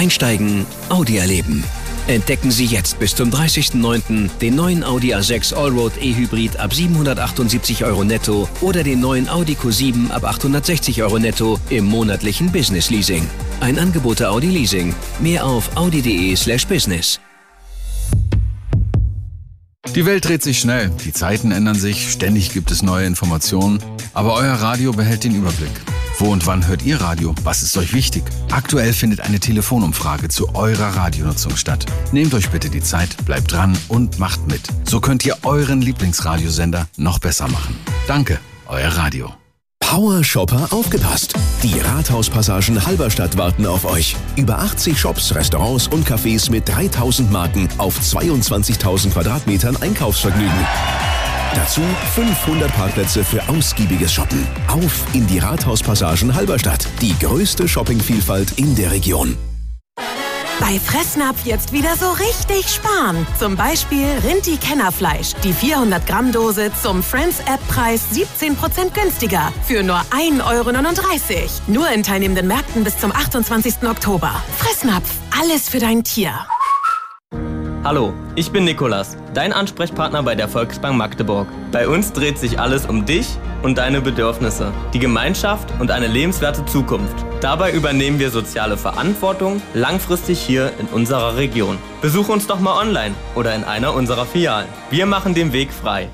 Einsteigen, Audi erleben. Entdecken Sie jetzt bis zum 30.09. den neuen Audi A6 Allroad E-Hybrid ab 778 € netto oder den neuen Audi Q7 ab 860 € netto im monatlichen Business Leasing. Ein Angebot der Audi Leasing. Mehr auf audi.de/business. Die Welt dreht sich schnell, die Zeiten ändern sich, ständig gibt es neue Informationen, aber euer Radio behält den Überblick. Wo und wann hört ihr Radio? Was ist euch wichtig? Aktuell findet eine Telefonumfrage zu eurer Radionutzung statt. Nehmt euch bitte die Zeit, bleibt dran und macht mit. So könnt ihr euren Lieblingsradiosender noch besser machen. Danke, euer Radio. Power Shopper aufgepasst! Die Rathauspassagen Halberstadt warten auf euch. Über 80 Shops, Restaurants und Cafés mit 3000 Marken auf 22.000 Quadratmetern Einkaufsvergnügen. Dazu 500 Parkplätze für ausgiebiges Shoppen. Auf in die Rathauspassagen Halberstadt. Die größte Shoppingvielfalt in der Region. Bei Fressnapf jetzt wieder so richtig sparen. Zum Beispiel Rinti-Kennerfleisch. Die 400 Gramm Dose zum Friends-App-Preis 17% günstiger. Für nur 1,39 €. Nur in teilnehmenden Märkten bis zum 28. Oktober. Fressnapf. Alles für dein Tier. Hallo, ich bin Nikolas, dein Ansprechpartner bei der Volksbank Magdeburg. Bei uns dreht sich alles um dich und deine Bedürfnisse, die Gemeinschaft und eine lebenswerte Zukunft. Dabei übernehmen wir soziale Verantwortung langfristig hier in unserer Region. Besuche uns doch mal online oder in einer unserer Filialen. Wir machen den Weg frei.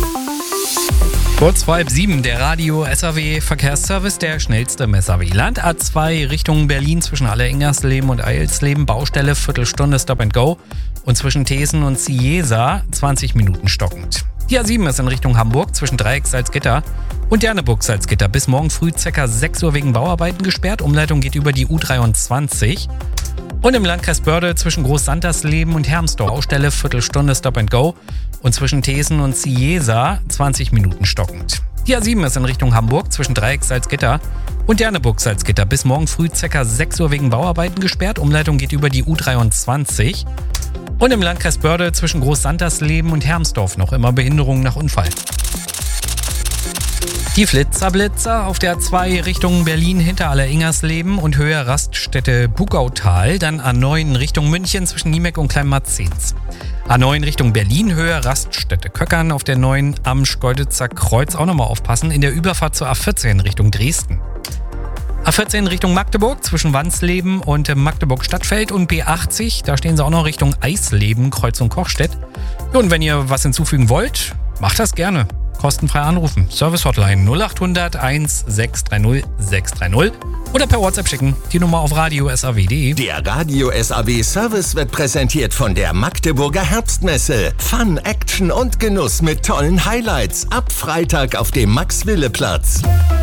Kurz vor 6:30, der Radio SAW Verkehrsservice, der schnellste im SAW-Land. A2 Richtung Berlin zwischen Halle-Ingersleben und Eilsleben, Baustelle, Viertelstunde Stop and Go. Und zwischen Thesen und Ciesa 20 Minuten stockend. Die A7 ist in Richtung Hamburg zwischen Dreieck Salzgitter und Derneburg Salzgitter bis morgen früh ca. 6 Uhr wegen Bauarbeiten gesperrt. Umleitung geht über die U23. Und im Landkreis Börde zwischen Großsantersleben und Hermsdorf, Baustelle, Viertelstunde Stop and Go. Und zwischen Thesen und Ciesa 20 Minuten stockend. Die A7 ist in Richtung Hamburg zwischen Dreieck Salzgitter und Derneburg Salzgitter bis morgen früh ca. 6 Uhr wegen Bauarbeiten gesperrt. Umleitung geht über die U23. Und im Landkreis Börde zwischen Großsantersleben und Hermsdorf noch immer Behinderungen nach Unfall. Die Flitzer auf der A2 Richtung Berlin hinter Halle-Ingersleben und Höhe Raststätte Bugautal, dann A9 Richtung München zwischen Niemeck und Kleinmarzens. A9 Richtung Berlin, Höhe Raststätte Köckern auf der 9 am Schkeuditzer Kreuz auch nochmal aufpassen, in der Überfahrt zur A14 Richtung Dresden. A14 Richtung Magdeburg zwischen Wansleben und Magdeburg-Stadtfeld und B80, da stehen sie auch noch Richtung Eisleben, Kreuz und Kochstedt. Und wenn ihr was hinzufügen wollt, macht das gerne. Kostenfrei anrufen. Service Hotline 0800 1630 630 oder per WhatsApp schicken. Die Nummer auf radio.saw.de. Der Radio SAW Service wird präsentiert von der Magdeburger Herbstmesse. Fun, Action und Genuss mit tollen Highlights. Ab Freitag auf dem Max-Wille-Platz.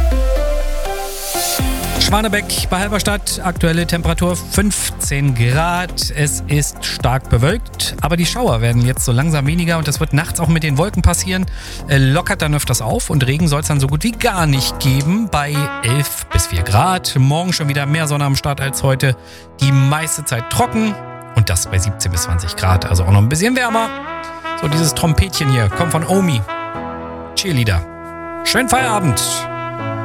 Schwanebeck bei Halberstadt, aktuelle Temperatur 15 Grad. Es ist stark bewölkt, aber die Schauer werden jetzt so langsam weniger und das wird nachts auch mit den Wolken passieren. Lockert dann öfters auf und Regen soll es dann so gut wie gar nicht geben bei 11 bis 4 Grad. Morgen schon wieder mehr Sonne am Start als heute. Die meiste Zeit trocken und das bei 17 bis 20 Grad, also auch noch ein bisschen wärmer. So, dieses Trompetchen hier kommt von Omi. Cheerleader. Schönen Feierabend.